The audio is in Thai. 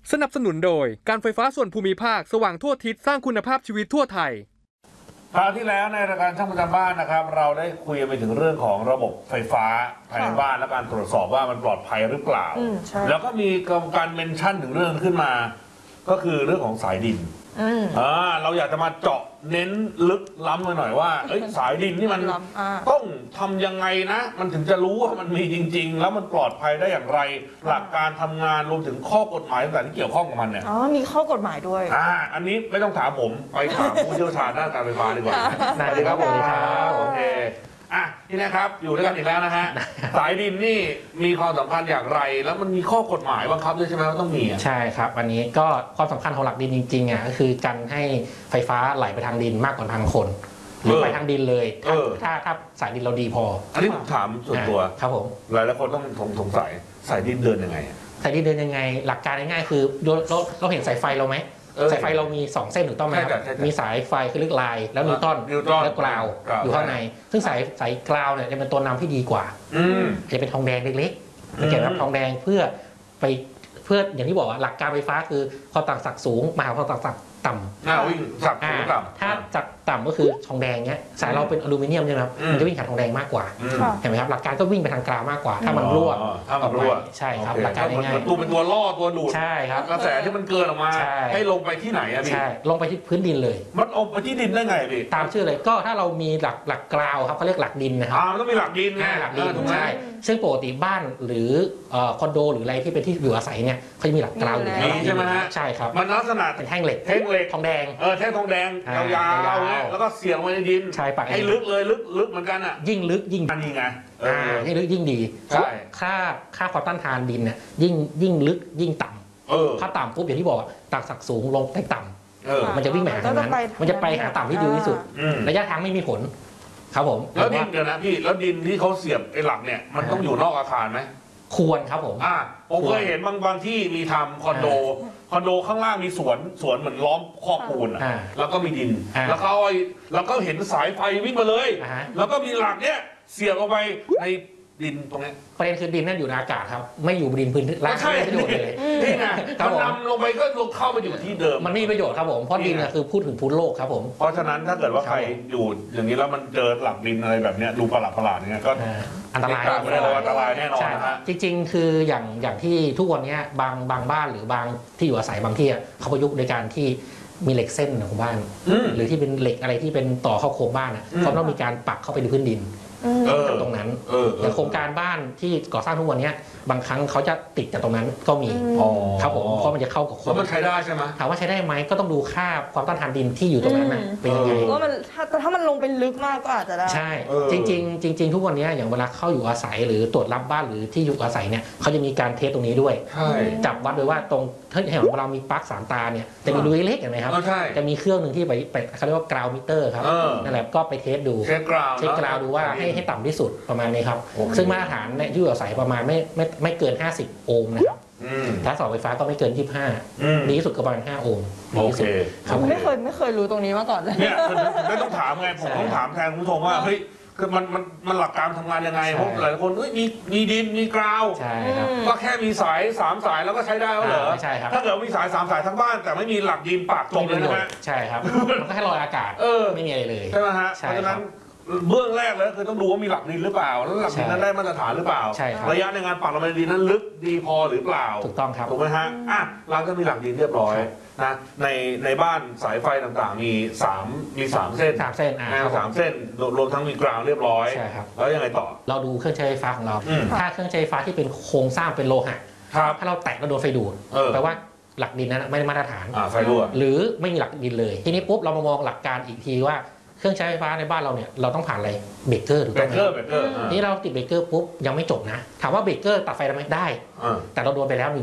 สนับสนุนโดยการไฟฟ้าส่วนภูมิภาคสว่างทั่วทิศสร้างคุณภาพชีวิตทั่วไทยคราวที่แล้วในรายการช่างประจำบ้านนะครับเราได้คุยไปถึงเรื่องของระบบไฟฟ้าภายในบ้านและการตรวจสอบว่ามันปลอดภัยหรือเปล่าแล้วก็มีการเมนชั่นถึงเรื่องขึ้นมาก็คือเรื่องของสายดินเราอยากจะมาเจาะเน้นลึกล้ำหน่อยว่าสายดินนี่มันต้องทำยังไงนะมันถึงจะรู้ว่ามันมีจริงๆแล้วมันปลอดภัยได้อย่างไรหลักการทำงานรวมถึงข้อกฎหมายต่างๆที่เกี่ยวข้องกับมันเนี่ยมีข้อกฎหมายด้วยอันนี้ไม่ต้องถามผมไปถามผู้เชี่ยวชาญด้านการไฟฟ้าดีกว่าสวัสดีครับผมครับโอเคนี่นะครับอยู่ด้วยกันอีกแล้วนะฮะสายดินนี่มีความสำคัญอย่างไรแล้วมันมีข้อกฎหมายบังคับด้วยใช่ไหมว่าต้องมีใช่ครับอันนี้ก็ความสำคัญของหลักดินจริงๆก็คือการให้ไฟฟ้าไหลไปทางดินมากกว่าทางคนหรือไปทางดินเลยถ้าสายดินเราดีพออันนี้ผมถามส่วนตัวครับผมหลายคนต้องสงสัยสายดินเดินยังไงสายดินเดินยังไงหลักการง่ายๆคือเราเห็นสายไฟเราไหมสายไฟเรามี2เส้นถูกต้องไหมครับมีสายไฟคือลึกลายแล้วนิวตันและกราวอยู่ข้างในซึ่งสายกราวเนี่ยจะเป็นตัวนำที่ดีกว่าจะเป็นทองแดงเล็กๆสังเกตว่าทองแดงเพื่ออย่างที่บอกว่าหลักการไฟฟ้าคือความต่างศักย์สูงมาหาความต่างศักย์ต่ำวิ่งศักย์สูงต่ำถ้าจากต่ำก็คือทองแดงเนี้ยสายเราเป็นอลูมิเนียมใช่ไหมครับมันจะวิ่งหาทองแดงมากกว่าเห็นไหมครับหลักการก็วิ่งไปทางกราวมากกว่าถ้ามันรั่วใช่ครับหลักการง่ายๆตัวเป็นตัวล่อตัวดูดใช่ครับกระแสที่มันเกินออกมาให้ลงไปที่ไหนอะพี่ใช่ลงไปที่พื้นดินเลยมันลงไปที่ดินได้ไงพี่ตามชื่อเลยก็ถ้าเรามีหลักกราวครับเขาเรียกหลักดินนะครับมันต้องมีหลักดินหลักดินใช่ซึ่งปกติบ้านหรือคอนโดหรืออะไรที่เป็นที่อยู่อาศัยเนี่ยเขาจะมีหลักกราวอยู่ใช่ไหมฮะใช่ครับมันลักษณะเป็นแท่งเหล็กทองแดงแท่งทองแดงยาวๆเนี่ยแล้วก็เสียบลงในดินใช่ปักให้ลึกเลยลึกเหมือนกันอ่ะยิ่งลึกยิ่งดีไงยิ่งลึกยิ่งดีค่าความต้านทานดินเนี่ยยิ่งลึกยิ่งต่ำถ้าต่ำปุ๊บอย่างที่บอกต่างศักดิ์สูงลงไปต่ำมันจะวิ่งไปหาทางนั้นมันจะไปหาต่ำที่ดีที่สุดระยะทางไม่มีผลครับผมแล้วดินเดี๋ยวนะพี่แล้วดินที่เขาเสียบไอ้หลักเนี่ยมันต้องอยู่นอกอาคารไหมควรครับผมผมเคยเห็นบางที่มีทำคอนโดข้างล่างมีสวนเหมือนล้อมคอกปูนแล้วก็มีดินแล้วก็เห็นสายไฟวิ่งมาเลยแล้วก็มีหลักเนี้ยเสียบลงไปในดินตรงนี้ประเด็นคือดินนั่นอยู่ในอากาศครับไม่อยู่บนดินพื้นล่างไม่ประโยชน์เลยนี่ไงมันนำลงไปก็ลงเข้าไปอยู่ที่เดิมมันไม่มีประโยชน์ครับผมเพราะดินคือพูดถึงพื้นโลกครับผมเพราะฉะนั้นถ้าเกิดว่าใครอยู่อย่างนี้แล้วมันเจอหลักดินอะไรแบบนี้ดูประหลาดเนี่ยก็อันตรายอันตรายแน่นอนนะจริงๆคืออย่างที่ทุกวันนี้บางบ้านหรือบางที่อยู่อาศัยบางที่เขาประยุกต์โดยการที่มีเหล็กเส้นของบ้านหรือที่เป็นเหล็กอะไรที่เป็นต่อเข้าโครงบ้านเขาต้องมีการปักเข้าไปในพื้นดินตรงนั้นอย่างโครงการบ้านที่ก่อสร้างทุกวันนี้บางครั้งเขาจะติดจากตรงนั้นก็มีครับผมเพราะมันจะเข้ากับโครงแล้วมันใช้ได้ใช่ไหมถามว่าใช้ได้ไหมก็ต้องดูค่าความต้านทานดินที่อยู่ตรงนั้นเป็นยังไงว่ามันถ้ามันลงไปลึกมากก็อาจจะได้ใช่จริงทุกวันนี้อย่างเวลาเข้าอยู่อาศัยหรือตรวจรับบ้านหรือที่อยู่อาศัยเนี่ยเขาจะมีการเทสตรงนี้ด้วยจับวัดโดยว่าตรงถ้าเห็นเรามีปลั๊ก3 ตาเนี่ยจะมีรูเล็กๆเห็นไหมครับจะมีเครื่องหนึ่งที่ไปเขาเรียกว่ากราวมิเตอร์ครับนั่นแหละก็ไปเทสดูเช็คกราวดูว่าให้ต่ำที่สุดประมาณนี้ครับซึ่งมาตรฐานในที่อยู่อาศัยประมาณไม่เกิน50 โอห์มนะครับถ้าเสาไฟฟ้าก็ไม่เกิน25ดีที่สุดก็ประมาณ5 โอห์มโอเคไม่เคยรู้ตรงนี้มาก่อนเลยเนี่ยผมไม่ต้องถามไงผมต้องถามแทนคุณผู้ชมว่าเฮ้ยคือมันหลักการทำงานยังไงเพราะหลายคนมีดินมีกราวก็แค่มีสาย3 สายแล้วก็ใช้ได้แล้วเหรอใช่ครับถ้าเกิดมีสาย3 สายทั้งบ้านแต่ไม่มีหลักดินปากจมเลยนะใช่ครับมันก็แค่ลอยอากาศไม่มีอะไรเลยใช่ไหมฮะเพราะฉะนั้นเบื้องแรกเลยคือต้องดูว่ามีหลักดินหรือเปล่าแล้วหลักดินนั้นได้มาตรฐานหรือเปล่าระยะในงานปักลงไปในดินนั้นลึกดีพอหรือเปล่าถูกต้องครับถูกไหมฮะเราก็มีหลักดินเรียบร้อยนะในบ้านสายไฟต่างๆมี3 เส้น 3 เส้น 3 เส้นรวมทั้งมีกราวเรียบร้อยใช่ครับแล้วยังไงต่อเราดูเครื่องใช้ไฟฟ้าของเราถ้าเครื่องใช้ไฟฟ้าที่เป็นโครงสร้างเป็นโลหะถ้าเราแตะแล้วโดนไฟดูดแปลว่าหลักดินนั้นไม่ได้มาตรฐานไฟรั่วหรือไม่มีหลักดินเลยทีนี้ปุ๊บเรามามองหลักการอีกทีว่าเครื่องใช้ไฟฟ้าในบ้านเราเนี่ยเราต้องผ่านอะไรเบรกเกอร์ถูกต้องไหมนี่เราติดเบรกเกอร์ปุ๊บยังไม่จบนะถามว่าเบรกเกอร์ตัดไฟได้ไหมได้แต่เราโดนไปแล้ว